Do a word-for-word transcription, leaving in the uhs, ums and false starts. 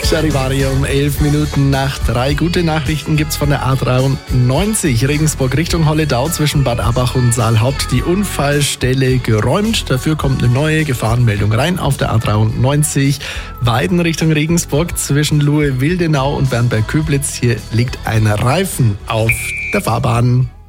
Charivari um elf Minuten nach drei. Gute Nachrichten gibt's von der A dreiundneunzig Regensburg Richtung Holledau zwischen Bad Abbach und Saalhaupt. Die Unfallstelle geräumt. Dafür kommt eine neue Gefahrenmeldung rein auf der A dreiundneunzig Weiden Richtung Regensburg zwischen Luhe-Wildenau und Bernberg-Köblitz. Hier liegt ein Reifen auf der Fahrbahn.